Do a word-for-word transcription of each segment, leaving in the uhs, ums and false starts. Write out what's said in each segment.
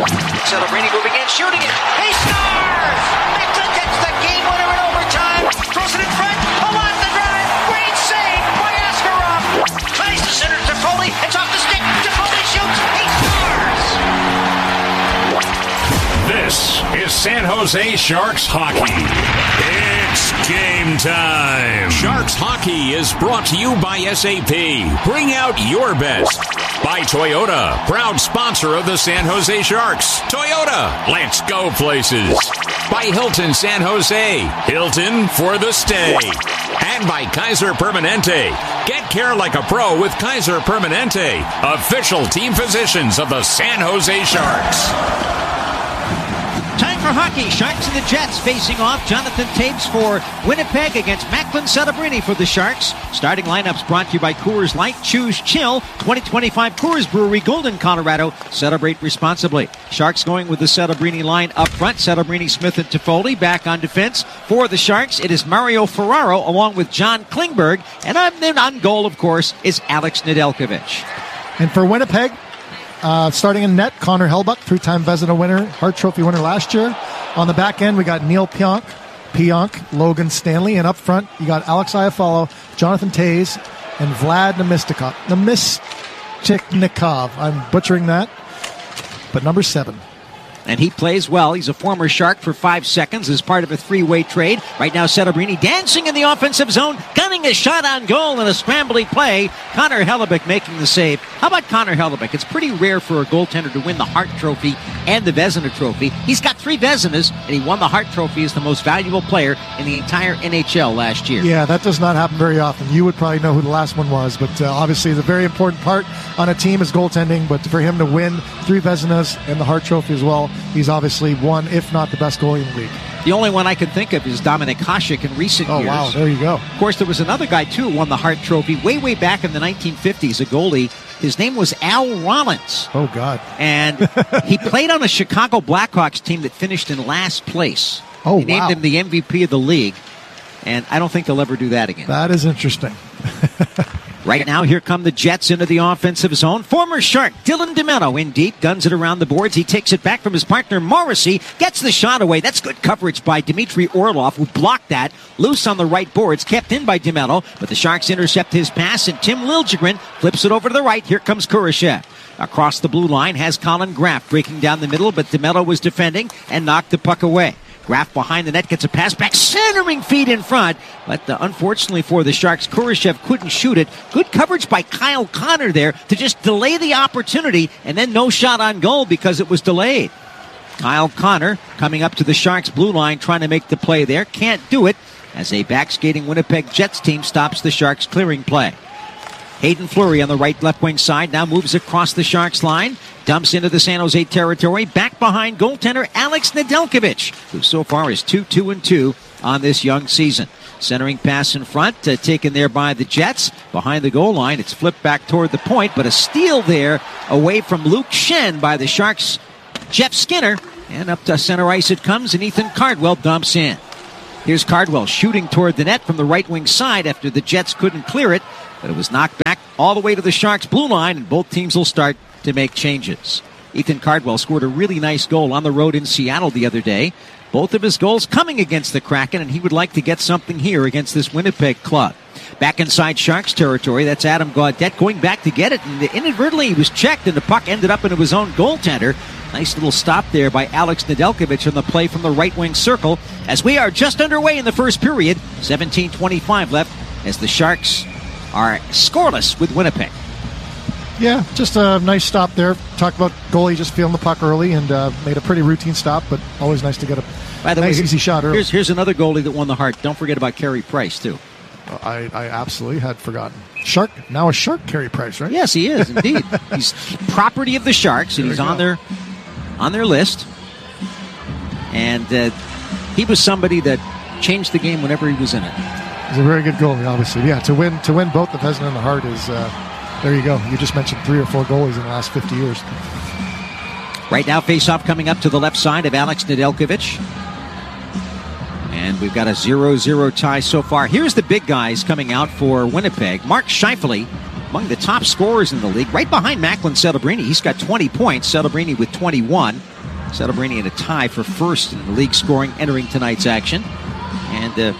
Celebrini moving in, shooting it. He scores! Macklin gets the game winner in overtime. Throws it in front. Along the drive. Great save by Askarov. Tries to center to Foley. It's off the stick. Foley shoots. He scores! This is San Jose Sharks hockey. It's game time. Sharks hockey is brought to you by S A P. Bring out your best. By Toyota, proud sponsor of the San Jose Sharks. Toyota, let's go places. By Hilton San Jose, Hilton for the stay. And by Kaiser Permanente. Get care like a pro with Kaiser Permanente, official team physicians of the San Jose Sharks. Time for hockey. Sharks and the Jets facing off. Jonathan Toews for Winnipeg against Macklin Celebrini for the Sharks. Starting lineups brought to you by Coors Light. Choose chill. twenty twenty-five Coors Brewery, Golden, Colorado. Celebrate responsibly. Sharks going with the Celebrini line up front. Celebrini, Smith, and Toffoli back on defense. For the Sharks, it is Mario Ferraro along with John Klingberg. And on, on goal, of course, is Alex Nedeljkovic. And for Winnipeg, Uh, starting in net, Connor Hellebuyck, three-time Vezina winner, Hart Trophy winner last year. On the back end, we got Neil Pionk, Pionk, Logan Stanley, and up front, you got Alex Iafallo, Jonathan Toews, and Vlad Namistnikov. Namistnikov. I'm butchering that, but number seven. And he plays well. He's a former Shark for five seconds as part of a three-way trade. Right now, Celebrini dancing in the offensive zone, gunning a shot on goal in a scrambly play. Connor Hellebuyck making the save. How about Connor Hellebuyck? It's pretty rare for a goaltender to win the Hart Trophy and the Vezina Trophy. He's got three Vezinas, and he won the Hart Trophy as the most valuable player in the entire N H L last year. Yeah, that does not happen very often. You would probably know who the last one was, but uh, obviously it's a very important part on a team is goaltending, but for him to win three Vezinas and the Hart Trophy as well, he's obviously one, if not the best goalie in the league. The only one I can think of is Dominik Hasek in recent oh, years. Oh, wow, there you go. Of course, there was another guy, too, who won the Hart Trophy way, way back in the nineteen fifties, a goalie. His name was Al Rollins. Oh, God. And he played on a Chicago Blackhawks team that finished in last place. Oh, they named wow. him the M V P of the league, and I don't think they'll ever do that again. That is interesting. Right now, here come the Jets into the offensive zone. Former Shark Dylan DeMello in deep, guns it around the boards. He takes it back from his partner Morrissey, gets the shot away. That's good coverage by Dmitry Orlov, who blocked that. Loose on the right boards, kept in by DeMello, but the Sharks intercept his pass, and Tim Liljegren flips it over to the right. Here comes Kurashev. Across the blue line has Colin Graff breaking down the middle, but DeMello was defending and knocked the puck away. Graff behind the net gets a pass back, centering feet in front. But uh, unfortunately for the Sharks, Kurashev couldn't shoot it. Good coverage by Kyle Connor there to just delay the opportunity, and then no shot on goal because it was delayed. Kyle Connor coming up to the Sharks blue line trying to make the play there. Can't do it as a backskating Winnipeg Jets team stops the Sharks clearing play. Hayden Fleury on the right left wing side now moves across the Sharks line, dumps into the San Jose territory, back behind goaltender Alex Nedeljkovic, who so far is two two and two on this young season. Centering pass in front, uh, taken there by the Jets. Behind the goal line, it's flipped back toward the point, but a steal there away from Luke Shen by the Sharks' Jeff Skinner. And up to center ice it comes, and Ethan Cardwell dumps in. Here's Cardwell shooting toward the net from the right wing side after the Jets couldn't clear it. But it was knocked back all the way to the Sharks' blue line, and both teams will start to make changes. Ethan Cardwell scored a really nice goal on the road in Seattle the other day. Both of his goals coming against the Kraken, and he would like to get something here against this Winnipeg club. Back inside Sharks territory, that's Adam Gaudette going back to get it, and inadvertently he was checked, and the puck ended up into his own goaltender. Nice little stop there by Alex Nedeljkovic on the play from the right wing circle. As we are just underway in the first period, seventeen twenty-five left as the Sharks are scoreless with Winnipeg. Yeah, just a nice stop there. Talked about goalie just feeling the puck early and uh, made a pretty routine stop, but always nice to get a By the nice, way, easy shot early. Here's, here's another goalie that won the Hart. Don't forget about Carey Price, too. I, I absolutely had forgotten. Shark, now a Shark Carey Price, right? Yes, he is, indeed. He's property of the Sharks, and he's on their, on their list. And uh, he was somebody that changed the game whenever he was in it. He's a very good goalie, obviously. Yeah, to win to win both the Vezina and the Hart is, uh, there you go. You just mentioned three or four goalies in the last fifty years. Right now, face-off coming up to the left side of Alex Nedeljkovic. And we've got a zero zero tie so far. Here's the big guys coming out for Winnipeg. Mark Scheifele, among the top scorers in the league, right behind Macklin Celebrini. He's got twenty points, Celebrini with twenty-one. Celebrini in a tie for first in the league scoring entering tonight's action. And uh,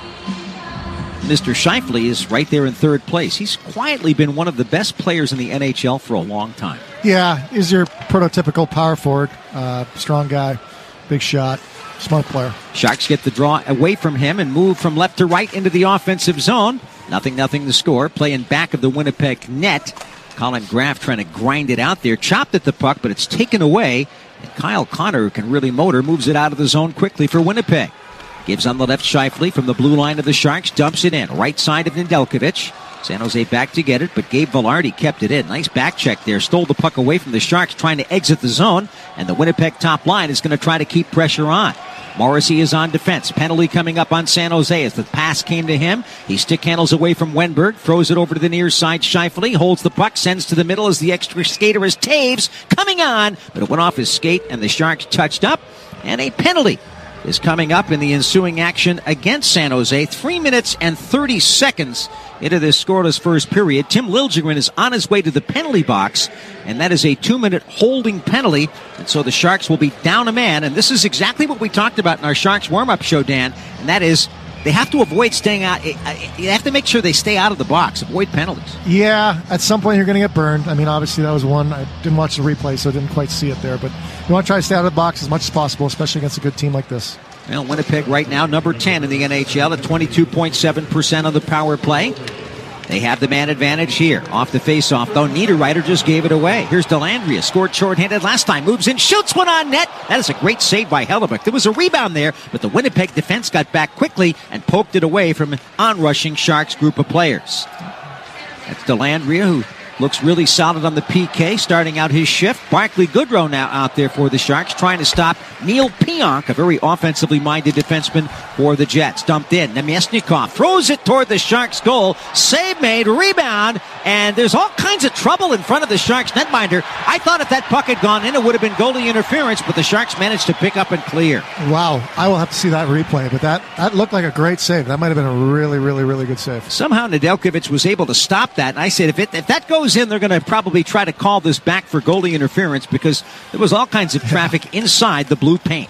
Mister Scheifele is right there in third place. He's quietly been one of the best players in the N H L for a long time. Yeah, he's your prototypical power forward. Uh, strong guy, big shot, smart player. Sharks get the draw away from him and move from left to right into the offensive zone. Nothing, nothing to score. Playing back of the Winnipeg net. Colin Graff trying to grind it out there. Chopped at the puck, but it's taken away. And Kyle Connor, who can really motor, moves it out of the zone quickly for Winnipeg. Gives on the left Scheifele from the blue line of the Sharks. Dumps it in. Right side of Nedeljkovic. San Jose back to get it, but Gabe Vilardi kept it in. Nice back check there. Stole the puck away from the Sharks, trying to exit the zone. And the Winnipeg top line is going to try to keep pressure on. Morrissey is on defense. Penalty coming up on San Jose as the pass came to him. He stick handles away from Wenberg. Throws it over to the near side. Scheifele holds the puck. Sends to the middle as the extra skater is Taves coming on. But it went off his skate and the Sharks touched up. And a penalty is coming up in the ensuing action against San Jose. Three minutes and thirty seconds into this scoreless first period. Tim Liljegren is on his way to the penalty box, and that is a two-minute holding penalty. And so the Sharks will be down a man, and this is exactly what we talked about in our Sharks warm-up show, Dan, and that is they have to avoid staying out. You have to make sure they stay out of the box, avoid penalties. Yeah, at some point you're going to get burned. I mean, obviously that was one. I didn't watch the replay, so I didn't quite see it there, but you want to try to stay out of the box as much as possible, especially against a good team like this. Well, Winnipeg right now, number ten in the N H L at twenty-two point seven percent on the power play. They have the man advantage here. Off the faceoff, though, Niederreiter just gave it away. Here's Dellandrea, scored shorthanded last time. Moves in, shoots one on net. That is a great save by Hellebuyck. There was a rebound there, but the Winnipeg defense got back quickly and poked it away from an on-rushing Sharks group of players. That's Dellandrea, who looks really solid on the P K, starting out his shift. Barclay Goodrow now out there for the Sharks, trying to stop Neil Pionk, a very offensively minded defenseman for the Jets. Dumped in. Nemesnikov throws it toward the Sharks' goal. Save made, rebound, and there's all kinds of trouble in front of the Sharks netminder. I thought if that puck had gone in, it would have been goalie interference, but the Sharks managed to pick up and clear. Wow, I will have to see that replay, but that, that looked like a great save. That might have been a really, really, really good save. Somehow Nedeljkovic was able to stop that, and I said if, it, if that goes in, they're going to probably try to call this back for goalie interference because there was all kinds of traffic inside the blue paint.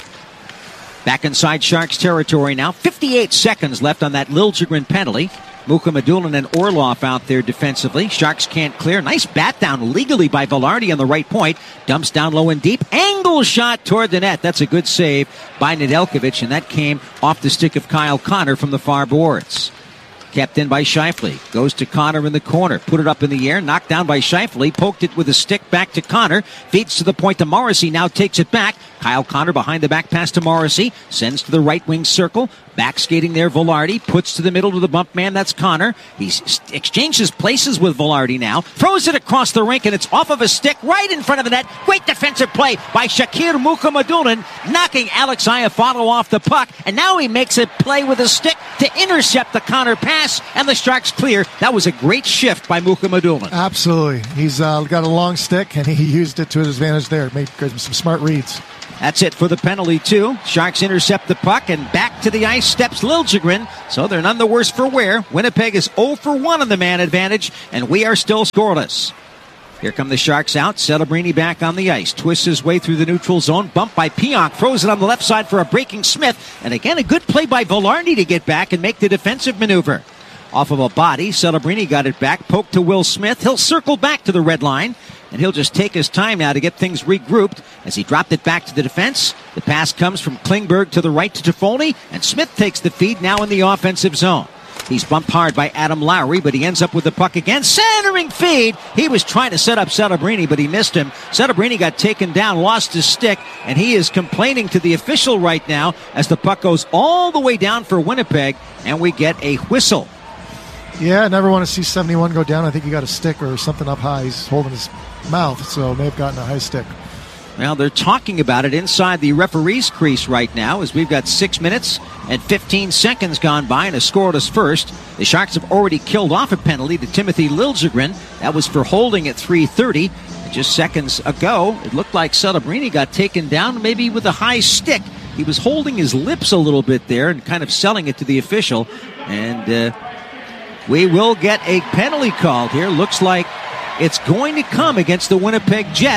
Back inside Sharks territory now. fifty-eight seconds left on that Liljegren penalty. Mukhamadullin and Orlov out there defensively. Sharks can't clear. Nice bat down legally by Vilardi on the right point. Dumps down low and deep. Angle shot toward the net. That's a good save by Nedeljkovic, and that came off the stick of Kyle Connor from the far boards. Kept in by Scheifele. Goes to Connor in the corner. Put it up in the air. Knocked down by Scheifele. Poked it with a stick back to Connor. Feeds to the point to Morrissey. Now takes it back. Kyle Connor behind the back pass to Morrissey. Sends to the right wing circle. Back skating there, Vilardi. Puts to the middle to the bump man. That's Connor. He's exchanges places with Vilardi now. Throws it across the rink, and it's off of a stick right in front of the net. Great defensive play by Shakir Mukhamadullin, knocking Alex Iafallo off the puck. And now he makes a play with a stick to intercept the Connor pass, and the Sharks clear. That was a great shift by Mukhamadullin. Absolutely. He's uh, got a long stick, and he used it to his advantage there. Made some smart reads. That's it for the penalty, too. Sharks intercept the puck, and back to the ice steps Liljegren. So they're none the worse for wear. Winnipeg is oh for one on the man advantage, and we are still scoreless. Here come the Sharks out. Celebrini back on the ice. Twists his way through the neutral zone. Bumped by Pionk. Throws it on the left side for a breaking Smith. And again, a good play by Vilardi to get back and make the defensive maneuver. Off of a body, Celebrini got it back. Poked to Will Smith. He'll circle back to the red line. And he'll just take his time now to get things regrouped as he dropped it back to the defense. The pass comes from Klingberg to the right to Toffoli, and Smith takes the feed now in the offensive zone. He's bumped hard by Adam Lowry, but he ends up with the puck again. Centering feed. He was trying to set up Celebrini, but he missed him. Celebrini got taken down, lost his stick, and he is complaining to the official right now as the puck goes all the way down for Winnipeg, and we get a whistle. Yeah, I never want to see seventy-one go down. I think he got a stick or something up high. He's holding his mouth, so may have gotten a high stick. Well, they're talking about it inside the referee's crease right now as we've got six minutes and fifteen seconds gone by and a scoreless first. The Sharks have already killed off a penalty to Timothy Liljegren. That was for holding at three thirty. Just seconds ago, it looked like Celebrini got taken down maybe with a high stick. He was holding his lips a little bit there and kind of selling it to the official. And uh, we will get a penalty called here. Looks like it's going to come against the Winnipeg Jets.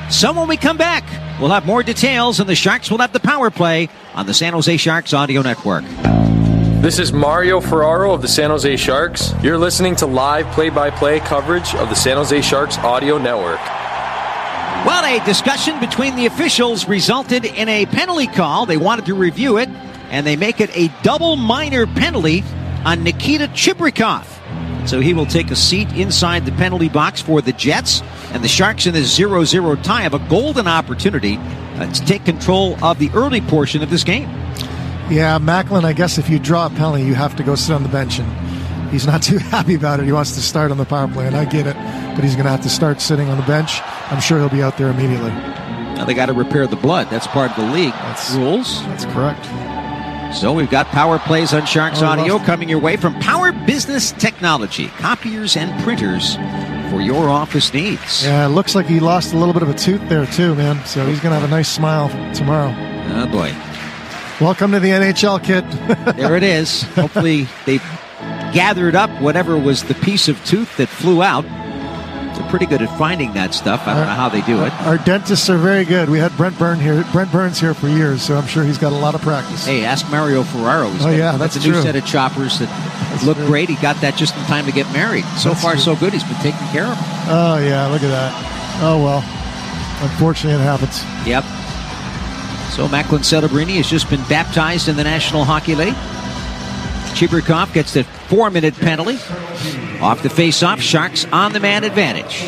So when we come back, we'll have more details, and the Sharks will have the power play on the San Jose Sharks Audio Network. This is Mario Ferraro of the San Jose Sharks. You're listening to live play-by-play coverage of the San Jose Sharks Audio Network. Well, a discussion between the officials resulted in a penalty call. They wanted to review it, and they make it a double minor penalty on Nikita Chibrikov. So he will take a seat inside the penalty box for the Jets. And the Sharks in this zero zero tie have a golden opportunity uh, to take control of the early portion of this game. Yeah, Macklin, I guess if you draw a penalty, you have to go sit on the bench. And he's not too happy about it. He wants to start on the power play, and I get it. But he's going to have to start sitting on the bench. I'm sure he'll be out there immediately. Now they got to repair the blood. That's part of the league that's, rules. That's correct. So we've got Power Plays on Sharks oh, Audio coming your way from Power Business Technology. Copiers and printers for your office needs. Yeah, it looks like he lost a little bit of a tooth there too, man. So he's going to have a nice smile tomorrow. Oh, boy. Welcome to the N H L, kid. There it is. Hopefully they gathered up whatever was the piece of tooth that flew out. They're pretty good at finding that stuff. I don't our, know how they do it. Our dentists are very good. We had Brent Burns here, Brent Burns here for years, so I'm sure he's got a lot of practice. Hey, ask Mario Ferraro. He's oh, got, yeah, that's, that's a new true. set of choppers that that's look true. great. He got that just in time to get married. So that's far, true. so good. He's been taking care of them. Oh, yeah, look at that. Oh, well. Unfortunately, it happens. Yep. So Macklin Celebrini has just been baptized in the National Hockey League. Chibrikov gets the four-minute penalty. Off the face-off, Sharks on the man advantage.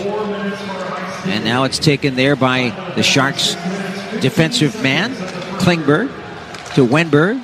And now it's taken there by the Sharks' defensive man, Klingberg, to Wenberg.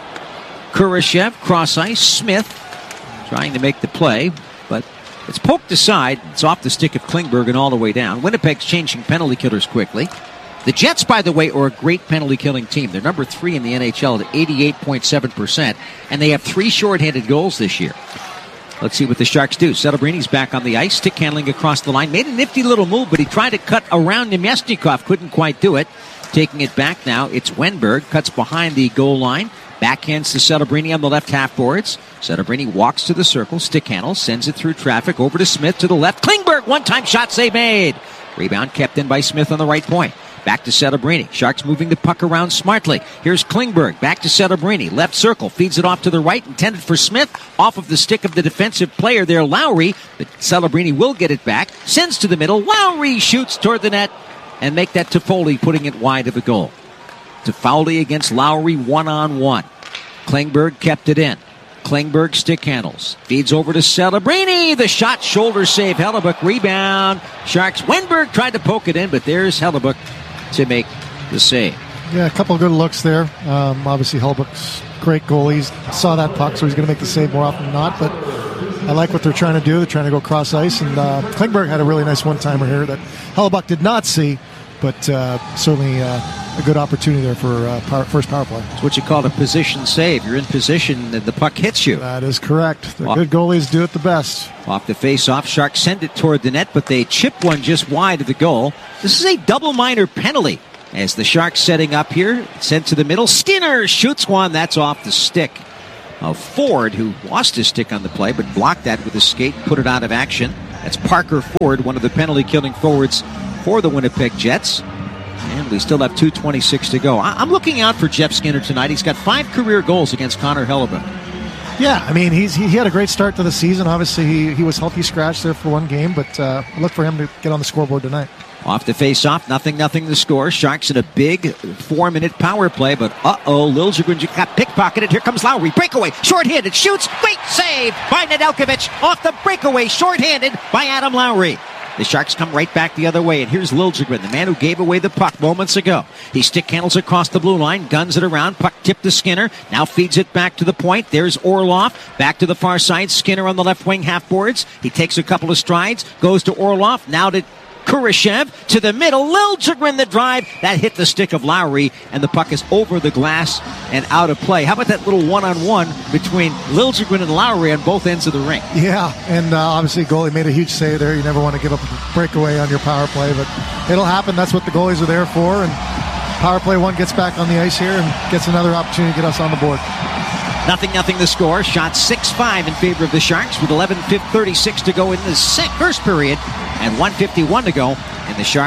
Kurashev, cross ice, Smith trying to make the play, but it's poked aside. It's off the stick of Klingberg and all the way down. Winnipeg's changing penalty killers quickly. The Jets, by the way, are a great penalty-killing team. They're number three in the N H L at eighty-eight point seven percent, and they have three shorthanded goals this year. Let's see what the Sharks do. Celebrini's back on the ice, stick handling across the line. Made a nifty little move, but he tried to cut around Nemesnikov. Couldn't quite do it. Taking it back now, it's Wenberg. Cuts behind the goal line. Backhands to Celebrini on the left half boards. Celebrini walks to the circle, stick handles, sends it through traffic over to Smith to the left. Klingberg, one-time shot save made. Rebound kept in by Smith on the right point. Back to Celebrini. Sharks moving the puck around smartly. Here's Klingberg. Back to Celebrini. Left circle. Feeds it off to the right. Intended for Smith. Off of the stick of the defensive player there, Lowry. But Celebrini will get it back. Sends to the middle. Lowry shoots toward the net. And make that Toffoli, putting it wide of the goal. Toffoli against Lowry one-on-one. Klingberg kept it in. Klingberg stick handles. Feeds over to Celebrini. The shot, shoulder save. Hellebuck rebound. Sharks. Wenberg tried to poke it in, but there's Hellebuck to make the save. Yeah, a couple of good looks there. Um, obviously, Hellebuck's great goalie. He saw that puck, so he's going to make the save more often than not. But I like what they're trying to do. They're trying to go cross ice. And uh, Klingberg had a really nice one-timer here that Hellebuck did not see, but uh, certainly uh, a good opportunity there for uh, power, first power play. It's what you call a position save. You're in position and the puck hits you. That is correct. The off, good goalies do it the best. Off the face-off, Sharks send it toward the net, but they chip one just wide of the goal. This is a double minor penalty. As the Sharks setting up here, sent to the middle. Skinner shoots one. That's off the stick of Ford, who lost his stick on the play, but blocked that with his skate, put it out of action. That's Parker Ford, one of the penalty-killing forwards for the Winnipeg Jets. And we still have two twenty-six to go. I'm looking out for Jeff Skinner tonight. He's got five career goals against Connor Hellebuck. Yeah, I mean, he's he, he had a great start to the season. Obviously, he, he was healthy scratch there for one game, but uh, I look for him to get on the scoreboard tonight. Off the face-off, nothing, nothing to score. Sharks in a big four-minute power play, but uh-oh, Liljegren got pickpocketed. Here comes Lowry. Breakaway, short-handed, shoots. Great save by Nedeljkovic. Off the breakaway, short-handed by Adam Lowry. The Sharks come right back the other way, and here's Liljegren, the man who gave away the puck moments ago. He stick handles across the blue line, guns it around, puck tipped to Skinner, now feeds it back to the point. There's Orlov, back to the far side, Skinner on the left wing half boards. He takes a couple of strides, goes to Orlov, now to Kurashev, to the middle. Liljegren the drive. That hit the stick of Lowry, and the puck is over the glass and out of play. How about that little one-on-one between Liljegren and Lowry on both ends of the ring? Yeah, and uh, obviously goalie made a huge save there. You never want to give up a breakaway on your power play, but it'll happen. That's what the goalies are there for, and power play one gets back on the ice here and gets another opportunity to get us on the board. Nothing, nothing the score. Shot six five in favor of the Sharks with eleven thirty-six to go in the first period and one fifty-one to go. And the Sharks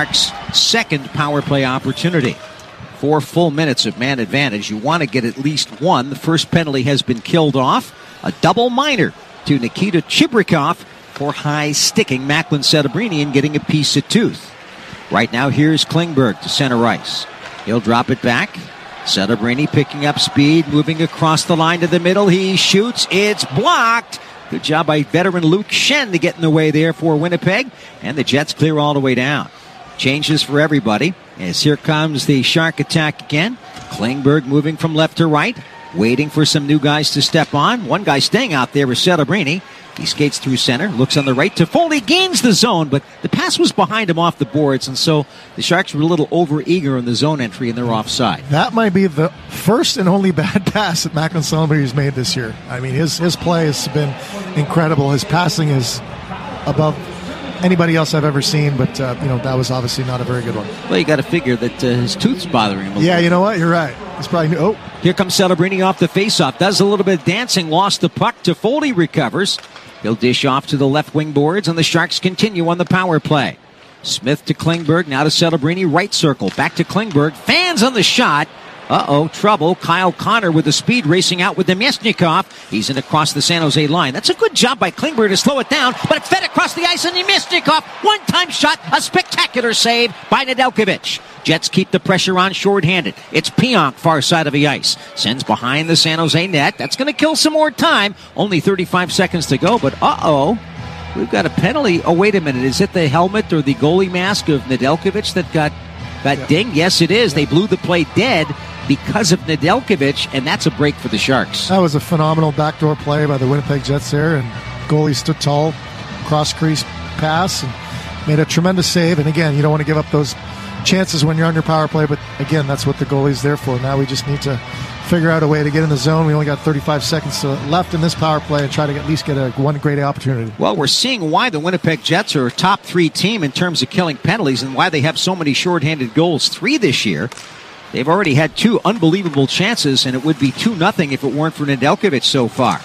second power play opportunity. Four full minutes of man advantage. You want to get at least one. The first penalty has been killed off. A double minor to Nikita Chibrikov for high sticking Macklin Setebrini and getting a piece of tooth. Right now, here's Klingberg to center ice. He'll drop it back. Setebrini picking up speed, moving across the line to the middle. He shoots. It's blocked. Good job by veteran Luke Schenn to get in the way there for Winnipeg. And the Jets clear all the way down. Changes for everybody as here comes the Shark attack again. Klingberg moving from left to right, waiting for some new guys to step on. One guy staying out there is Setebrini. He skates through center, looks on the right to Foley, gains the zone, but the pass was behind him off the boards, and so the Sharks were a little over-eager in the zone entry, and they're offside. That might be the first and only bad pass that Macklin Setebrini made this year. I mean, his, his play has been incredible. His passing is above anybody else I've ever seen, but uh, you know, that was obviously not a very good one. Well, you got to figure that uh, his tooth's bothering him a Yeah, little. you know what? You're right. He's probably new. Oh, Here comes Setebrini off the faceoff. Does a little bit of dancing, lost the puck to Foley, recovers. He'll dish off to the left wing boards, and the Sharks continue on the power play. Smith to Klingberg, now to Setebrini, right circle. Back to Klingberg, fans on the shot. Uh-oh, trouble. Kyle Connor with the speed racing out with Nemesnikov. He's in across the San Jose line. That's a good job by Klingberg to slow it down, but it's fed across the ice, and Nemesnikov, one-time shot, a spectacular save by Nedeljkovic. Jets keep the pressure on shorthanded. It's Pionk, far side of the ice. Sends behind the San Jose net. That's going to kill some more time. Only thirty-five seconds to go, but uh-oh. We've got a penalty. Oh, wait a minute. Is it the helmet or the goalie mask of Nedeljkovic that got, got yeah. dinged? Yes, it is. Yeah. They blew the play dead because of Nedeljkovic, and that's a break for the Sharks. That was a phenomenal backdoor play by the Winnipeg Jets there, and goalie stood tall, cross-crease pass, and made a tremendous save. And again, you don't want to give up those chances when you're on your power play, but again, that's what the goalie's there for. Now we just need to figure out a way to get in the zone. We only got thirty-five seconds left in this power play and try to at least get a one great opportunity. Well, we're seeing why the Winnipeg Jets are a top three team in terms of killing penalties and why they have so many shorthanded goals, three this year. They've already had two unbelievable chances, and it would be two nothing if it weren't for Nedeljkovic so far.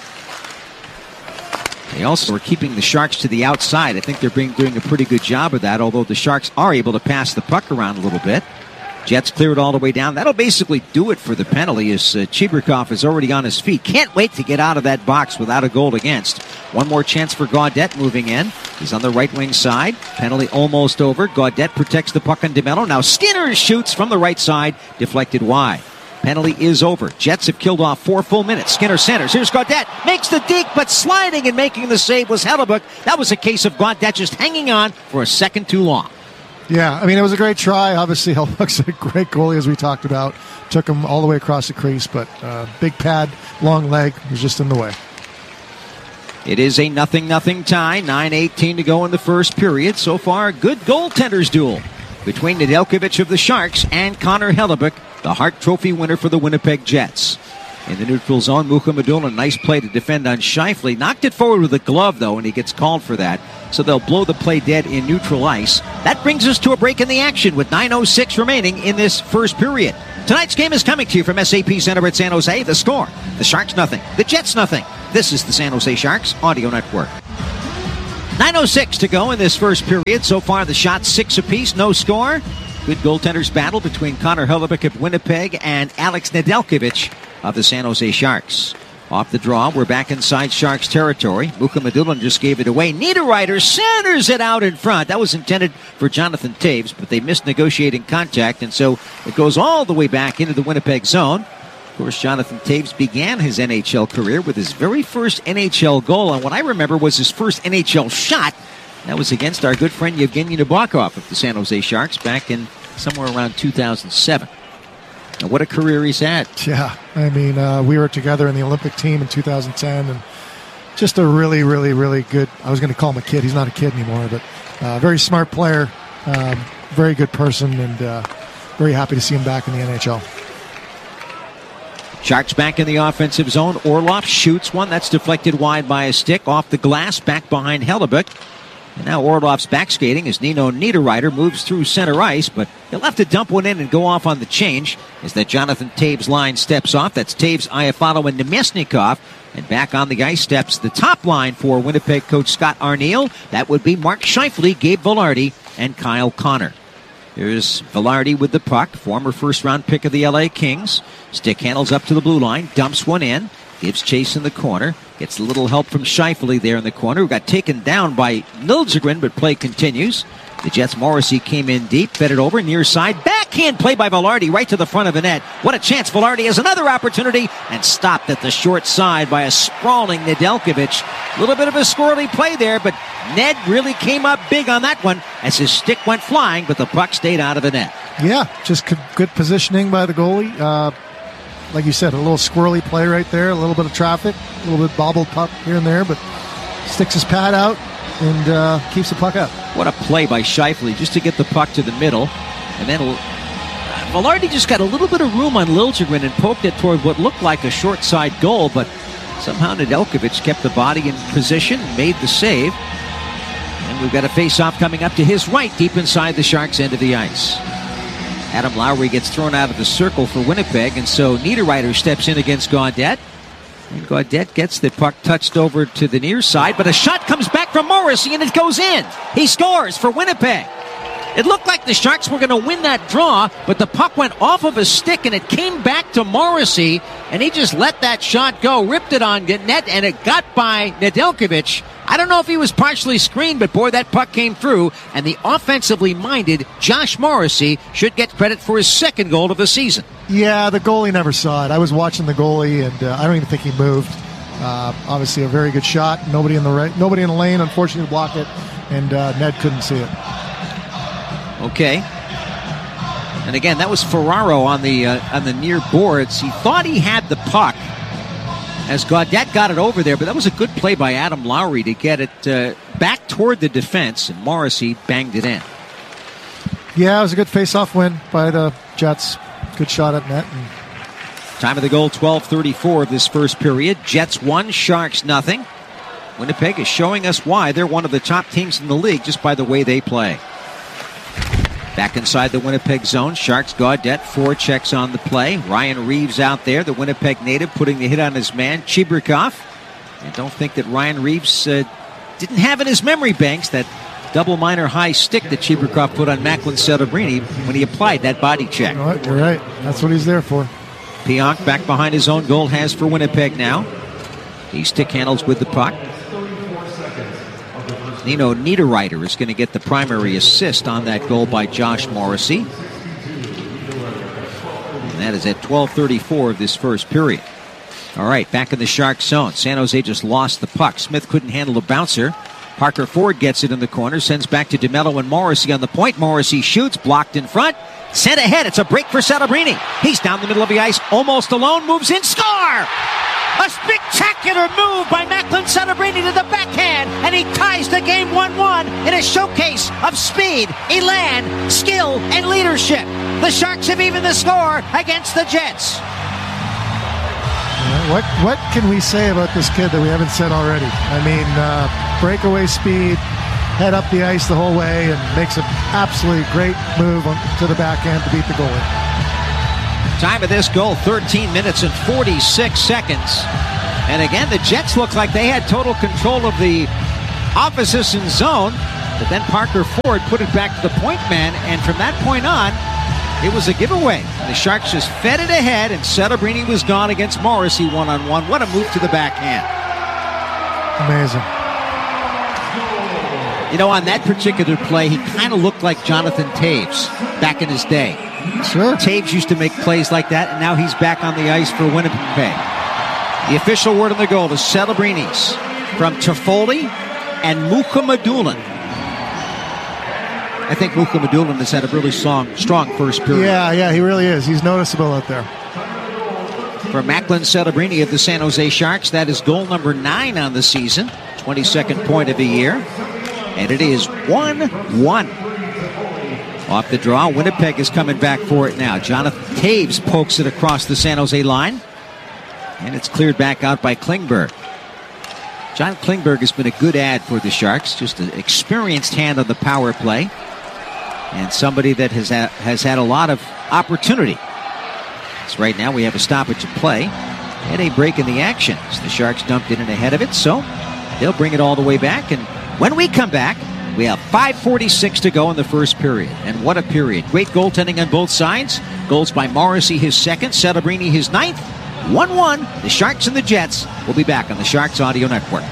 They also are keeping the Sharks to the outside. I think they're being, doing a pretty good job of that, although the Sharks are able to pass the puck around a little bit. Jets clear it all the way down. That'll basically do it for the penalty as uh, Chibrikov is already on his feet. Can't wait to get out of that box without a goal against. One more chance for Gaudette moving in. He's on the right wing side. Penalty almost over. Gaudette protects the puck on DeMello. Now Skinner shoots from the right side. Deflected wide. Penalty is over. Jets have killed off four full minutes. Skinner centers. Here's Gaudette. Makes the deke, but sliding and making the save was Hellebuyck. That was a case of Gaudette just hanging on for a second too long. Yeah, I mean, it was a great try. Obviously, Hellebuyck's a great goalie, as we talked about. Took him all the way across the crease, but uh, big pad, long leg, was just in the way. It is a nothing-nothing tie. nine eighteen to go in the first period. So far, a good goaltenders duel between Nedeljkovic of the Sharks and Connor Hellebuyck, the Hart Trophy winner for the Winnipeg Jets. In the neutral zone, Mukhamadullin, a nice play to defend on Scheifele. Knocked it forward with a glove, though, and he gets called for that. So they'll blow the play dead in neutral ice. That brings us to a break in the action with nine oh six remaining in this first period. Tonight's game is coming to you from S A P Center at San Jose. The score, the Sharks nothing, the Jets nothing. This is the San Jose Sharks Audio Network. nine oh six to go in this first period. So far, the shots six apiece, no score. Good goaltenders battle between Connor Hellebuyck of Winnipeg and Alex Nedeljkovic of the San Jose Sharks. Off the draw, we're back inside Sharks territory. Mukhamadullin just gave it away. Niederreiter centers it out in front. That was intended for Jonathan Toews, but they missed negotiating contact, and so it goes all the way back into the Winnipeg zone. Of course, Jonathan Toews began his N H L career with his very first N H L goal, and what I remember was his first N H L shot. That was against our good friend Yevgeny Nabokov of the San Jose Sharks back in somewhere around two thousand seven. And what a career he's had. Yeah, I mean, uh, we were together in the Olympic team in two thousand ten, and just a really, really, really good, I was going to call him a kid. He's not a kid anymore, but uh, very smart player, um, very good person, and uh, very happy to see him back in the N H L. Sharks back in the offensive zone. Orlov shoots one. That's deflected wide by a stick off the glass, back behind Hellebuyck. And now Orlov's back skating as Nino Niederreiter moves through center ice, but he'll have to dump one in and go off on the change as that Jonathan Toews line steps off. That's Toews, Iafallo, and Nemesnikov. And back on the ice steps the top line for Winnipeg coach Scott Arniel. That would be Mark Scheifele, Gabe Vilardi, and Kyle Connor. Here's Velarde with the puck, former first-round pick of the L A Kings. Stick handles up to the blue line, dumps one in, gives chase in the corner, gets a little help from Scheifele there in the corner, who got taken down by Liljegren, but play continues. The Jets' Morrissey came in deep, fed it over, near side, backhand play by Velarde right to the front of the net. What a chance. Velarde has another opportunity, and stopped at the short side by a sprawling Nedeljkovic. A little bit of a squirrely play there, but Ned really came up big on that one as his stick went flying, but the puck stayed out of the net. Yeah, just good positioning by the goalie. Uh, like you said, a little squirrely play right there, a little bit of traffic, a little bit bobbled puck here and there, but sticks his pad out and uh, keeps the puck up. What a play by Scheifele just to get the puck to the middle. And then uh, Velarde just got a little bit of room on Liljegren and poked it toward what looked like a short side goal, but somehow Nedeljkovic kept the body in position and made the save. And we've got a face-off coming up to his right, deep inside the Sharks' end of the ice. Adam Lowry gets thrown out of the circle for Winnipeg, and so Niederreiter steps in against Gaudette. And Gaudette gets the puck touched over to the near side, but a shot comes back from Morrissey, and it goes in. He scores for Winnipeg. It looked like the Sharks were going to win that draw, but the puck went off of a stick, and it came back to Morrissey, and he just let that shot go, ripped it on net, and it got by Nedeljkovic. I don't know if he was partially screened, but boy, that puck came through, and the offensively minded Josh Morrissey should get credit for his second goal of the season. Yeah, the goalie never saw it. I was watching the goalie, and uh, I don't even think he moved. Uh, obviously, a very good shot. Nobody in the ra- nobody in the lane, unfortunately, blocked it, and uh, Ned couldn't see it. Okay. And again, that was Ferraro on the uh, on the near boards. He thought he had the puck as Gaudette got it over there, but that was a good play by Adam Lowry to get it uh, back toward the defense, and Morrissey banged it in. Yeah, it was a good face-off win by the Jets. Good shot at net. And time of the goal, twelve thirty-four of this first period. Jets one, Sharks nothing. Winnipeg is showing us why they're one of the top teams in the league just by the way they play. Back inside the Winnipeg zone, Sharks Gaudette, four checks on the play. Ryan Reeves out there, the Winnipeg native, putting the hit on his man, Chibrikov. And don't think that Ryan Reeves uh, didn't have in his memory banks that double minor high stick that Chibrikov put on Macklin Celebrini when he applied that body check. You know what? You're right. That's what he's there for. Pionk back behind his own goal has for Winnipeg now. He stick handles with the puck. Nino Niederreiter is going to get the primary assist on that goal by Josh Morrissey. And that is at twelve thirty-four of this first period. All right, back in the Sharks zone. San Jose just lost the puck. Smith couldn't handle the bouncer. Parker Ford gets it in the corner, sends back to DeMello and Morrissey on the point. Morrissey shoots, blocked in front. Sent ahead. It's a break for Celebrini. He's down the middle of the ice, almost alone, moves in, score! A spectacular move by Macklin Celebrini to the backhand, and he ties the game one one in a showcase of speed, elan, skill, and leadership. The Sharks have evened the score against the Jets. What what can we say about this kid that we haven't said already? I mean, uh, breakaway speed, head up the ice the whole way, and makes an absolutely great move to the backhand to beat the goalie. Time of this goal, thirteen minutes and forty-six seconds. And again, the Jets look like they had total control of the opposition zone, but then Parker Ford put it back to the point man, and from that point on, it was a giveaway. The Sharks just fed it ahead, and Celebrini was gone against Morrissey one-on-one. What a move to the backhand. Amazing. You know, on that particular play, he kind of looked like Jonathan Toews back in his day. Sure. Toews used to make plays like that, and now he's back on the ice for Winnipeg. The official word on the goal is Celebrini's from Toffoli and Mukhamadullin. I think Mukhamadullin has had a really strong, strong first period. Yeah, yeah, he really is. He's noticeable out there. For Macklin Celebrini of the San Jose Sharks, that is goal number nine on the season, twenty-second point of the year, and it is one one. Off the draw, Winnipeg is coming back for it now. Jonathan Toews pokes it across the San Jose line, and it's cleared back out by Klingberg. John Klingberg has been a good add for the Sharks, just an experienced hand on the power play, and somebody that has ha- has had a lot of opportunity. So right now we have a stoppage of play and a break in the action. So the Sharks dumped in and ahead of it, so they'll bring it all the way back. And when we come back, We have five forty-six to go in the first period. And what a period. Great goaltending on both sides. Goals by Morrissey, his second. Celebrini, his ninth. one one. The Sharks and the Jets will be back on the Sharks Audio Network.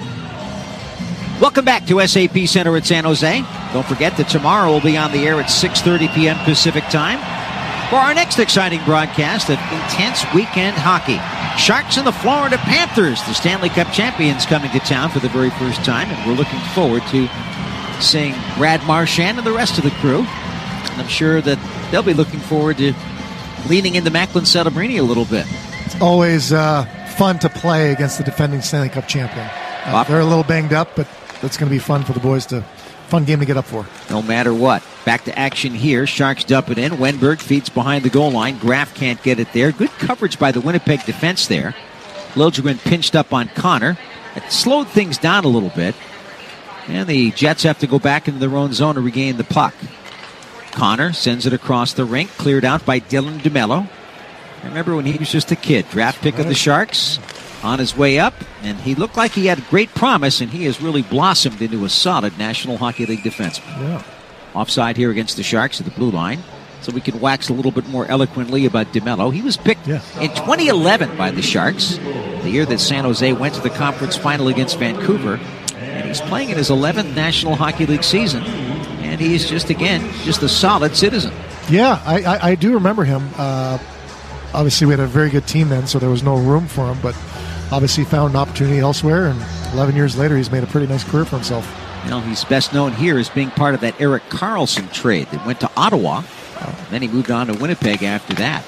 Welcome back to S A P Center at San Jose. Don't forget that tomorrow we'll be on the air at six thirty p.m. Pacific Time for our next exciting broadcast of intense weekend hockey. Sharks and the Florida Panthers, the Stanley Cup champions, coming to town for the very first time, and we're looking forward to seeing Brad Marchand and the rest of the crew. And I'm sure that they'll be looking forward to leaning into Macklin Celebrini a little bit. It's always uh, fun to play against the defending Stanley Cup champion. Uh, they're a little banged up, but that's going to be fun for the boys to fun game to get up for. No matter what. Back to action here. Sharks dump it in. Wenberg feeds behind the goal line. Graf can't get it there. Good coverage by the Winnipeg defense there. Liljegren pinched up on Connor. It slowed things down a little bit. And the Jets have to go back into their own zone to regain the puck. Connor sends it across the rink. Cleared out by Dylan DeMello. I remember when he was just a kid. Draft pick of the Sharks. On his way up, and he looked like he had great promise, and he has really blossomed into a solid National Hockey League defenseman. Yeah. Offside here against the Sharks at the blue line, so we can wax a little bit more eloquently about DeMello. He was picked yeah. in twenty eleven by the Sharks, the year that San Jose went to the conference final against Vancouver, and he's playing in his eleventh National Hockey League season, and he's just, again, just a solid citizen. Yeah, I, I, I do remember him. Uh, obviously, we had a very good team then, so there was no room for him, but obviously found an opportunity elsewhere, and eleven years later, he's made a pretty nice career for himself. You know, he's best known here as being part of that Erik Karlsson trade that went to Ottawa. Oh. Then he moved on to Winnipeg after that.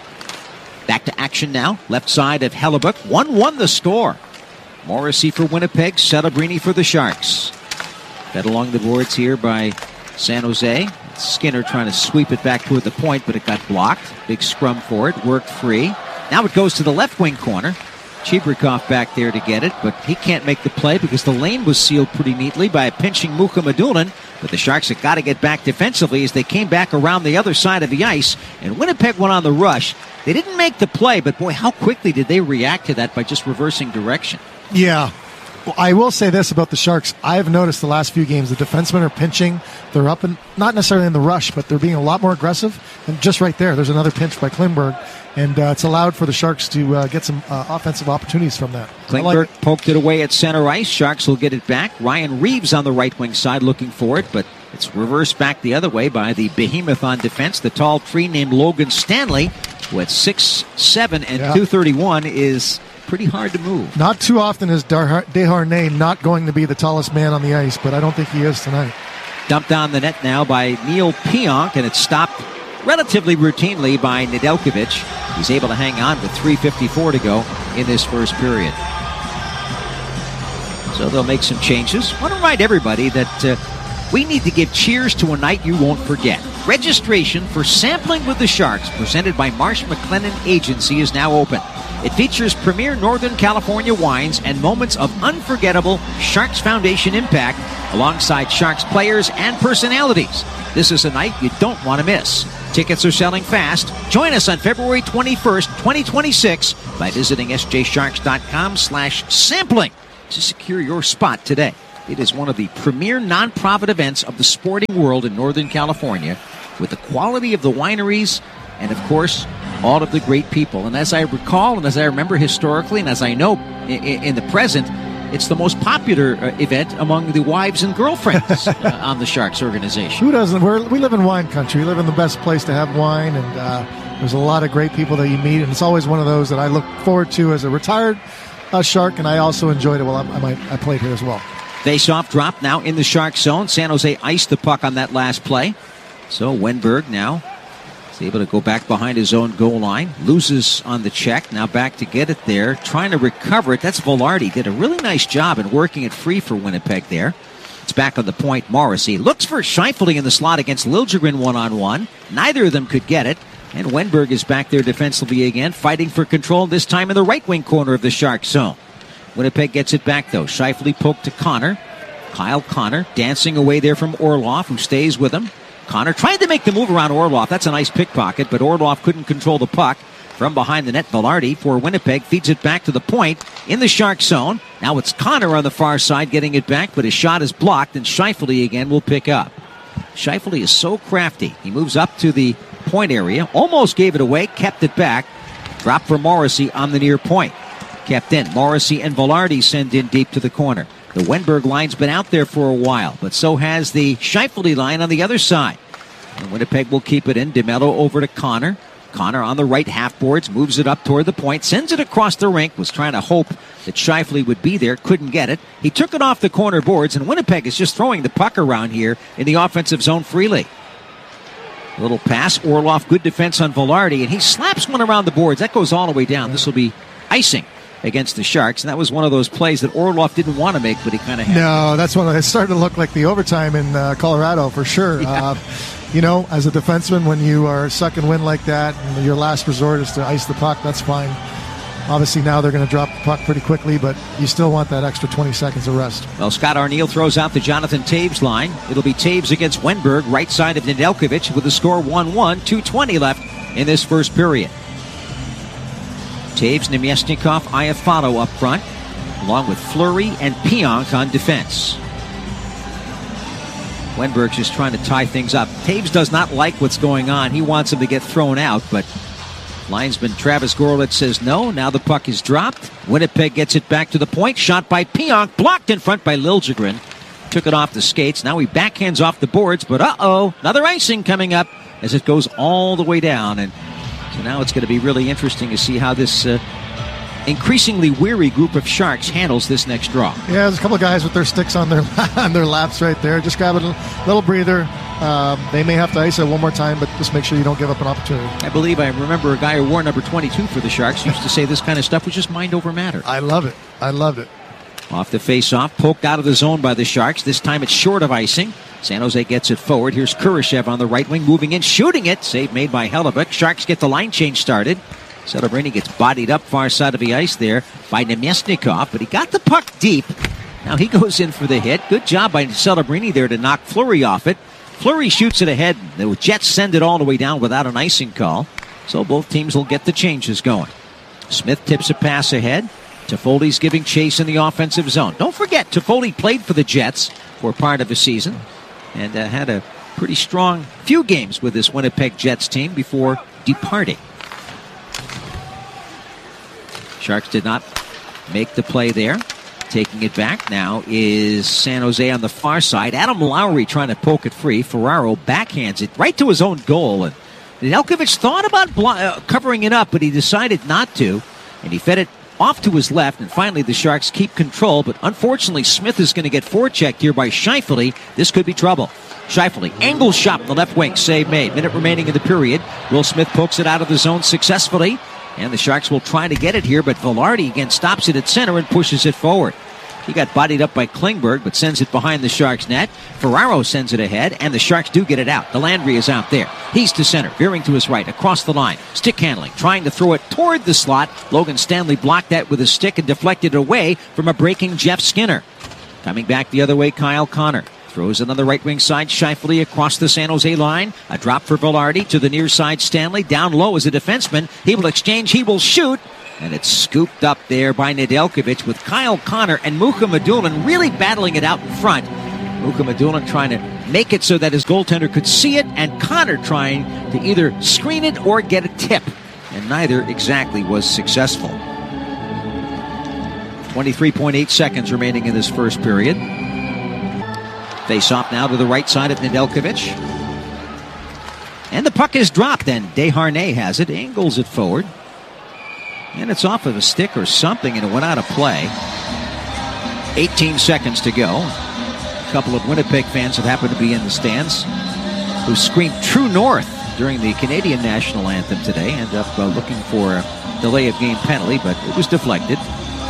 Back to action now. Left side of Hellebuyck. one one the score. Morrissey for Winnipeg, Celebrini for the Sharks. Fed along the boards here by San Jose. Skinner trying to sweep it back toward the point, but it got blocked. Big scrum for it. Worked free. Now it goes to the left wing corner. Chibrikov back there to get it, but he can't make the play because the lane was sealed pretty neatly by a pinching Mukhamadullin. But the Sharks have got to get back defensively as they came back around the other side of the ice, and Winnipeg went on the rush. They didn't make the play, but boy, how quickly did they react to that by just reversing direction. Yeah. Well, I will say this about the Sharks. I've noticed the last few games, the defensemen are pinching. They're up, and not necessarily in the rush, but they're being a lot more aggressive. And just right there, there's another pinch by Klingberg. And uh, it's allowed for the Sharks to uh, get some uh, offensive opportunities from that. Klingberg like it. poked it away at center ice. Sharks will get it back. Ryan Reeves on the right wing side looking for it, but it's reversed back the other way by the behemoth on defense, the tall tree named Logan Stanley, who at six seven and yeah. two thirty-one is pretty hard to move. Not too often is Dar- Desharnais not going to be the tallest man on the ice, but I don't think he is tonight. Dumped on the net now by Neil Pionk, and it's stopped relatively routinely by Nedeljkovic. He's able to hang on with three fifty-four to go in this first period. So they'll make some changes. I want to remind everybody that uh, we need to give cheers to a night you won't forget. Registration for Sampling with the Sharks, presented by Marsh McLennan Agency, is now open. It features premier Northern California wines and moments of unforgettable Sharks Foundation impact alongside Sharks players and personalities. This is a night you don't want to miss. Tickets are selling fast. Join us on February twenty-first, twenty twenty-six by visiting sjsharks.com slash sampling to secure your spot today. It is one of the premier nonprofit events of the sporting world in Northern California, with the quality of the wineries and, of course, all of the great people. And as I recall, and as I remember historically, and as I know in, in the present, it's the most popular uh, event among the wives and girlfriends uh, on the Sharks organization. Who doesn't? We're, we live in wine country. We live in the best place to have wine, and uh, there's a lot of great people that you meet, and it's always one of those that I look forward to as a retired uh, Shark, and I also enjoyed it while I, I, might, I played here as well. Face-off drop now in the Shark zone. San Jose iced the puck on that last play. So Wenberg now is able to go back behind his own goal line. Loses on the check. Now back to get it there. Trying to recover it. That's Velarde. Did a really nice job in working it free for Winnipeg there. It's back on the point. Morrissey looks for Scheifele in the slot against Liljegren one-on-one. Neither of them could get it. And Wenberg is back there defensively again, fighting for control, this time in the right wing corner of the Shark zone. Winnipeg gets it back, though. Scheifele poked to Connor. Kyle Connor dancing away there from Orlov, who stays with him. Connor trying to make the move around Orlov. That's a nice pickpocket, but Orlov couldn't control the puck. From behind the net, Velarde for Winnipeg feeds it back to the point in the Shark zone. Now it's Connor on the far side getting it back, but his shot is blocked, and Scheifele again will pick up. Scheifele is so crafty. He moves up to the point area, almost gave it away, kept it back. Drop for Morrissey on the near point. Kept in. Morrissey and Velarde send in deep to the corner. The Wenberg line's been out there for a while, but so has the Scheifele line on the other side. And Winnipeg will keep it in. DeMello over to Connor. Connor on the right half boards, moves it up toward the point, sends it across the rink, was trying to hope that Scheifele would be there, couldn't get it. He took it off the corner boards, and Winnipeg is just throwing the puck around here in the offensive zone freely. A little pass, Orlov, good defense on Velarde, and he slaps one around the boards. That goes all the way down. This will be icing against the Sharks, and that was one of those plays that Orlov didn't want to make, but he kind of had. No, that's one. It started to look like the overtime in uh, Colorado for sure. Yeah. Uh, you know, as a defenseman, when you are suck and win like that, and your last resort is to ice the puck, that's fine. Obviously, now they're going to drop the puck pretty quickly, but you still want that extra twenty seconds of rest. Well, Scott Arniel throws out the Jonathan Toews line. It'll be Toews against Wenberg, right side of Nedeljkovic, with the score one one, two twenty left in this first period. Toews, Nemesnikov, Iafallo up front, along with Fleury and Pionk on defense. Wenberg's just trying to tie things up. Toews does not like what's going on. He wants him to get thrown out, but linesman Travis Gorlitz says no. Now the puck is dropped. Winnipeg gets it back to the point. Shot by Pionk, blocked in front by Liljegren. Took it off the skates. Now he backhands off the boards, but uh-oh, another icing coming up as it goes all the way down. And so now it's going to be really interesting to see how this uh, increasingly weary group of Sharks handles this next draw. Yeah, there's a couple of guys with their sticks on their on their laps right there. Just grab a little breather. Um, they may have to ice it one more time, but just make sure you don't give up an opportunity. I believe I remember a guy who wore number twenty-two for the Sharks used to say this kind of stuff was just mind over matter. I love it. I loved it. Off the face-off, poked out of the zone by the Sharks. This time it's short of icing. San Jose gets it forward. Here's Kurashev on the right wing, moving in, shooting it. Save made by Hellebuyck. Sharks get the line change started. Celebrini gets bodied up far side of the ice there by Nemesnikov, but he got the puck deep. Now he goes in for the hit. Good job by Celebrini there to knock Fleury off it. Fleury shoots it ahead. The Jets send it all the way down without an icing call. So both teams will get the changes going. Smith tips a pass ahead. Toffoli's giving chase in the offensive zone. Don't forget, Toffoli played for the Jets for part of the season and uh, had a pretty strong few games with this Winnipeg Jets team before departing. Sharks did not make the play there. Taking it back now is San Jose on the far side. Adam Lowry trying to poke it free. Ferraro backhands it right to his own goal. And Nedeljkovic thought about blo- uh, covering it up, but he decided not to. And he fed it off to his left, and finally the Sharks keep control, but unfortunately Smith is going to get forechecked here by Scheifele. This could be trouble. Scheifele, angle shot in the left wing, save made. Minute remaining in the period. Will Smith pokes it out of the zone successfully, and the Sharks will try to get it here, but Velarde again stops it at center and pushes it forward. He got bodied up by Klingberg, but sends it behind the Sharks' net. Ferraro sends it ahead, and the Sharks do get it out. Delandry is out there. He's to center, veering to his right, across the line. Stick handling, trying to throw it toward the slot. Logan Stanley blocked that with a stick and deflected it away from a breaking Jeff Skinner. Coming back the other way, Kyle Connor. Throws it on the right wing side. Scheifele across the San Jose line. A drop for Velarde to the near side. Stanley down low as a defenseman. He will exchange. He will shoot. And it's scooped up there by Nedeljkovic with Kyle Connor and Muka Medulin really battling it out in front. Muka Medulin trying to make it so that his goaltender could see it, and Connor trying to either screen it or get a tip. And neither exactly was successful. twenty-three point eight seconds remaining in this first period. Face off now to the right side of Nedeljkovic. And the puck is dropped, and Desharnais has it, angles it forward. And it's off of a stick or something, and it went out of play. eighteen seconds to go. A couple of Winnipeg fans that happened to be in the stands who screamed True North during the Canadian national anthem today. Ended up uh, looking for a delay of game penalty, but it was deflected.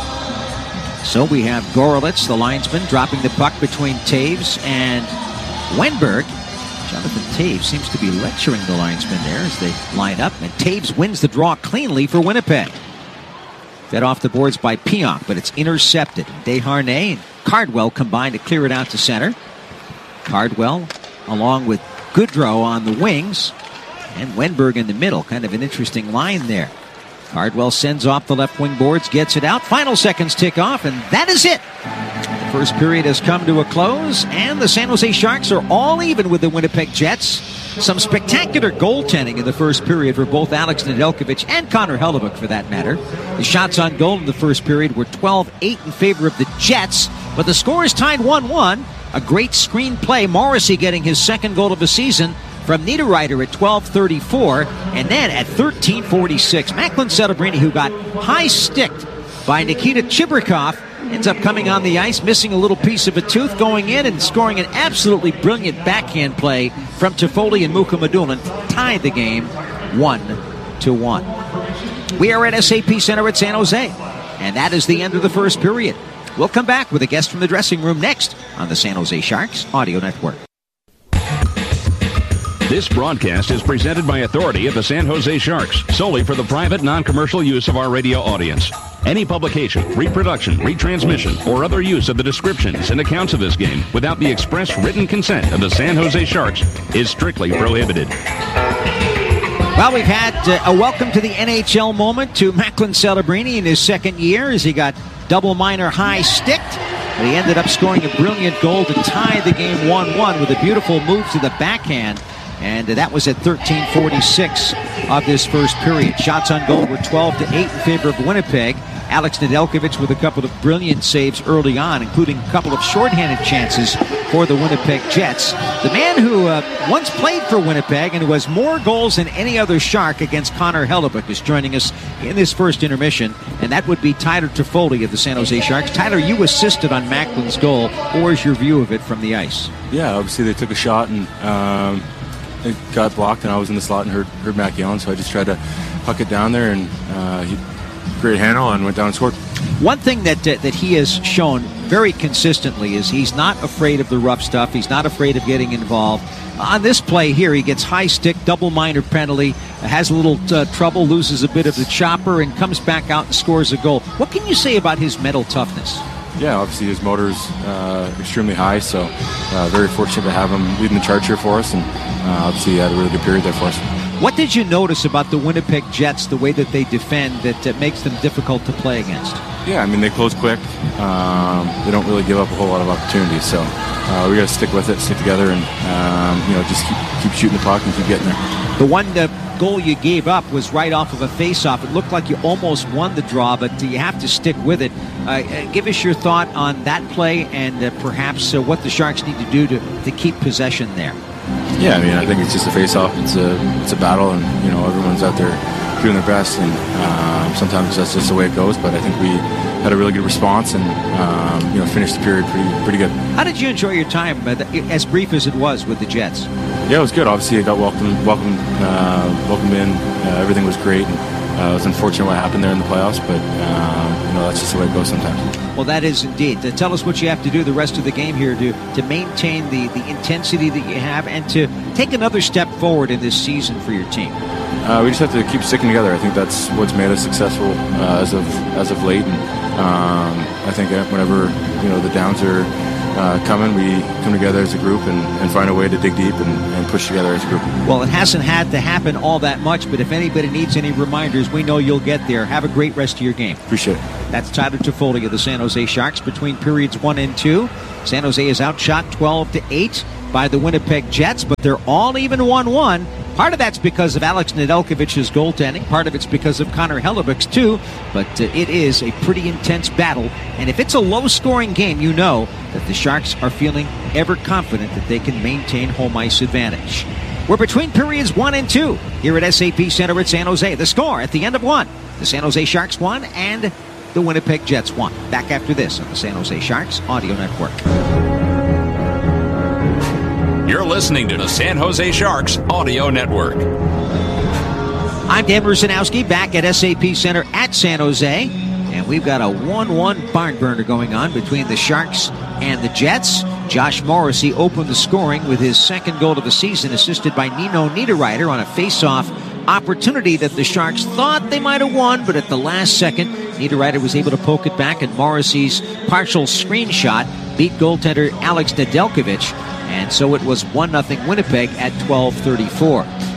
So we have Gorelitz, the linesman, dropping the puck between Toews and Wenberg. Jonathan Toews seems to be lecturing the linesman there as they line up, and Toews wins the draw cleanly for Winnipeg. Fed off the boards by Pionk, but it's intercepted. Desharnais and Cardwell combine to clear it out to center. Cardwell along with Goodrow on the wings, and Wenberg in the middle. Kind of an interesting line there. Cardwell sends off the left wing boards, gets it out. Final seconds tick off, and that is it. The first period has come to a close, and the San Jose Sharks are all even with the Winnipeg Jets. Some spectacular goaltending in the first period for both Alex Nedeljkovic and Connor Hellebuyck, for that matter. The shots on goal in the first period were twelve eight in favor of the Jets, but the score is tied one one. A great screen play, Morrissey getting his second goal of the season from Niederreiter at twelve thirty-four, and then at thirteen forty-six, Macklin Celebrini, who got high-sticked by Nikita Chibrikov, ends up coming on the ice, missing a little piece of a tooth, going in and scoring an absolutely brilliant backhand play from Toffoli and Mukhamadullin, tied the game one to one. We are at S A P Center at San Jose, and that is the end of the first period. We'll come back with a guest from the dressing room next on the San Jose Sharks Audio Network. This broadcast is presented by authority of the San Jose Sharks, solely for the private, non-commercial use of our radio audience. Any publication, reproduction, retransmission, or other use of the descriptions and accounts of this game without the express written consent of the San Jose Sharks is strictly prohibited. Well, we've had uh, a welcome to the N H L moment to Macklin Celebrini in his second year as he got double minor high sticked. But he ended up scoring a brilliant goal to tie the game one one with a beautiful move to the backhand. And that was at thirteen forty-six of this first period. Shots on goal were twelve to eight in favor of Winnipeg. Alex Nedeljkovic with a couple of brilliant saves early on, including a couple of shorthanded chances for the Winnipeg Jets. The man who uh, once played for Winnipeg and who has more goals than any other Shark against Connor Hellebuyck is joining us in this first intermission, and that would be Tyler Toffoli of the San Jose Sharks. Tyler, you assisted on Macklin's goal. What was your view of it from the ice? Yeah, obviously they took a shot and um, it got blocked, and I was in the slot and heard, heard Mac yelling, so I just tried to puck it down there, and uh, he great handle and went down and scored. One thing that uh, that he has shown very consistently is he's not afraid of the rough stuff. He's not afraid of getting involved. On this play here, he gets high stick, double minor penalty, has a little uh, trouble, loses a bit of the chopper, and comes back out and scores a goal. What can you say about his mental toughness? Yeah, obviously his motor's uh, extremely high, so uh, very fortunate to have him leading the charge here for us, and uh, obviously he had a really good period there for us. What did you notice about the Winnipeg Jets, the way that they defend, that uh, makes them difficult to play against? Yeah, I mean, they close quick. Um, they don't really give up a whole lot of opportunities, so uh, we got to stick with it, stick together, and um, you know, just keep, keep shooting the puck and keep getting there. The one uh, goal you gave up was right off of a face-off. It looked like you almost won the draw, but you have to stick with it. Uh, give us your thought on that play and uh, perhaps uh, what the Sharks need to do to, to keep possession there. Yeah, I mean, I think it's just a face-off. It's a it's a battle, and you know, everyone's out there doing their best, and um, sometimes that's just the way it goes. But I think we had a really good response, and um, you know, finished the period pretty pretty good. How did you enjoy your time, uh, as brief as it was, with the Jets? Yeah, it was good. Obviously, I got welcomed welcomed uh, welcomed in. Uh, everything was great. And, uh, it was unfortunate what happened there in the playoffs, but um, you know, that's just the way it goes sometimes. Well, that is indeed. Uh, tell us what you have to do the rest of the game here to, to maintain the, the intensity that you have and to take another step forward in this season for your team. Uh, we just have to keep sticking together. I think that's what's made us successful uh, as of as of late. And um, I think whenever you know the downs are uh, coming, we come together as a group and, and find a way to dig deep and, and push together as a group. Well, it hasn't had to happen all that much, but if anybody needs any reminders, we know you'll get there. Have a great rest of your game. Appreciate it. That's Tyler Toffoli of the San Jose Sharks. Between periods one and two, San Jose is outshot twelve to eight by the Winnipeg Jets, but they're all even one one. Part of that's because of Alex Nedeljkovic's goaltending. Part of it's because of Connor Hellebuyck's too. But uh, it is a pretty intense battle. And if it's a low-scoring game, you know that the Sharks are feeling ever confident that they can maintain home ice advantage. We're between periods one and two here at S A P Center at San Jose. The score at the end of one, the San Jose Sharks won and the Winnipeg Jets won. Back after this on the San Jose Sharks Audio Network. You're listening to the San Jose Sharks Audio Network. I'm Dan Rusanowski back at S A P Center at San Jose. And we've got a one one barn burner going on between the Sharks and the Jets. Josh Morrissey opened the scoring with his second goal of the season, assisted by Nino Niederreiter on a face-off opportunity that the Sharks thought they might have won, but at the last second, Niederreiter was able to poke it back, and Morrissey's partial screenshot beat goaltender Alex Nedeljkovic. And so it was one nothing Winnipeg at twelve thirty-four.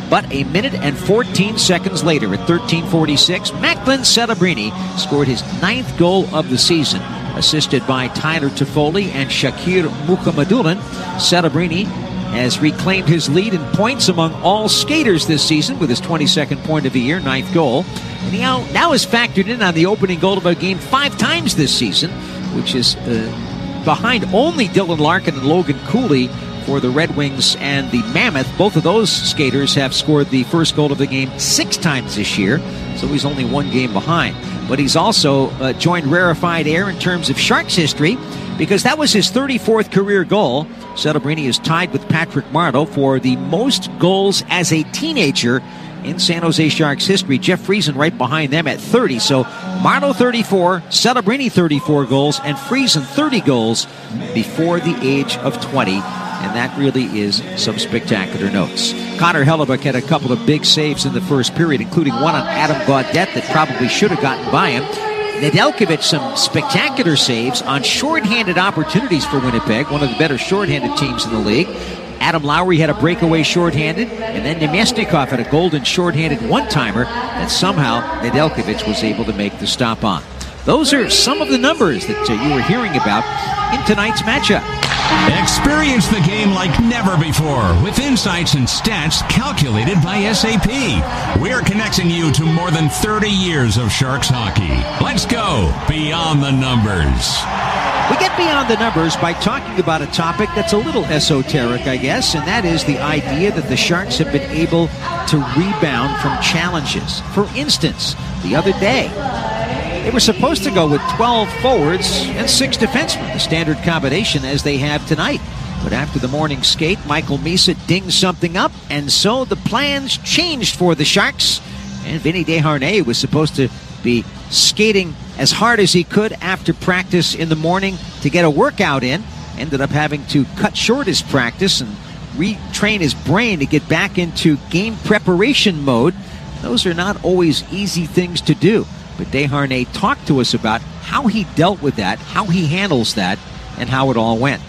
But a minute and fourteen seconds later, at thirteen forty-six, Macklin Celebrini scored his ninth goal of the season. Assisted by Tyler Toffoli and Shakir Mukhamadullin, Celebrini has reclaimed his lead in points among all skaters this season with his twenty-second point of the year, ninth goal. And he now, now is factored in on the opening goal of a game five times this season, which is uh, behind only Dylan Larkin and Logan Cooley for the Red Wings and the Mammoth. Both of those skaters have scored the first goal of the game six times this year, so he's only one game behind. But he's also uh, joined rarefied air in terms of Sharks history, because that was his thirty-fourth career goal. Celebrini is tied with Patrick Marleau for the most goals as a teenager in San Jose Sharks history. Jeff Friesen right behind them at thirty. So Marleau thirty-four, Celebrini thirty-four goals, and Friesen thirty goals before the age of twenty. And that really is some spectacular notes. Connor Hellebuyck had a couple of big saves in the first period, including one on Adam Gaudette that probably should have gotten by him. Nedeljkovic, some spectacular saves on shorthanded opportunities for Winnipeg, one of the better shorthanded teams in the league. Adam Lowry had a breakaway shorthanded, and then Nemesnikov had a golden shorthanded one-timer that somehow Nedeljkovic was able to make the stop on. Those are some of the numbers that uh, you were hearing about in tonight's matchup. Experience the game like never before with insights and stats calculated by S A P. We're connecting you to more than thirty years of Sharks hockey. Let's go beyond the numbers. We get beyond the numbers by talking about a topic that's a little esoteric, I guess, and that is the idea that the Sharks have been able to rebound from challenges. For instance, the other day, they were supposed to go with twelve forwards and six defensemen, the standard combination as they have tonight. But after the morning skate, Michael Misa dinged something up, and so the plans changed for the Sharks. And Vinny Desharnais was supposed to be skating as hard as he could after practice in the morning to get a workout in. Ended up having to cut short his practice and retrain his brain to get back into game preparation mode. Those are not always easy things to do. But Desharnais talked to us about how he dealt with that, how he handles that, and how it all went.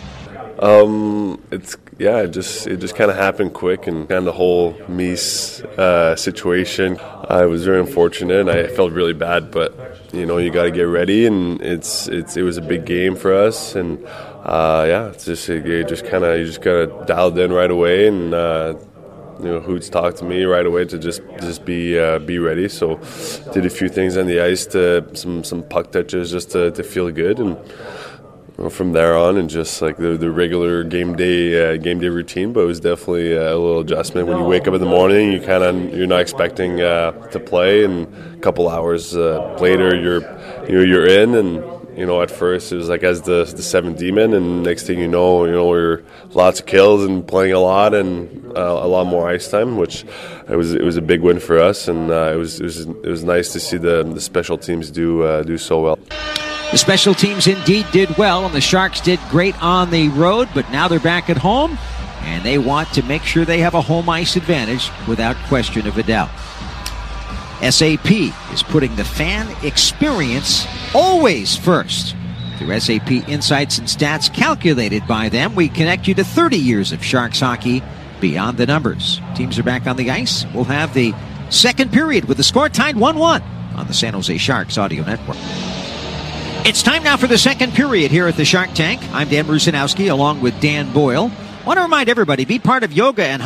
Um, it's yeah, it just it just kind of happened quick, and kind of the whole Mies uh, situation. I was very unfortunate, and I felt really bad. But you know, you got to get ready, and it's it's it was a big game for us, and uh, yeah, it's just it just kind of you just got dialed in right away, and. Uh, You know, Hoots talked to me right away to just just be uh, be ready. So, did a few things on the ice, to some some puck touches, just to, to feel good, and you know, from there on, and just like the, the regular game day uh, game day routine. But it was definitely a little adjustment when you wake up in the morning. You kind of you're not expecting uh, to play, and a couple hours uh, later, you're you know, you're in and. You know, at first it was like as the the seventh demon, and next thing you know, you know, we're lots of kills and playing a lot and uh, a lot more ice time, which it was it was a big win for us, and uh, it was it was it was nice to see the the special teams do uh, do so well. The special teams indeed did well, and the Sharks did great on the road, but now they're back at home, and they want to make sure they have a home ice advantage without question of a doubt. S A P is putting the fan experience always first. Through S A P insights and stats calculated by them, we connect you to thirty years of Sharks hockey beyond the numbers. Teams are back on the ice. We'll have the second period with the score tied one one on the San Jose Sharks Audio Network. It's time now for the second period here at the Shark Tank. I'm Dan Rusanowski along with Dan Boyle. I want to remind everybody, be part of yoga and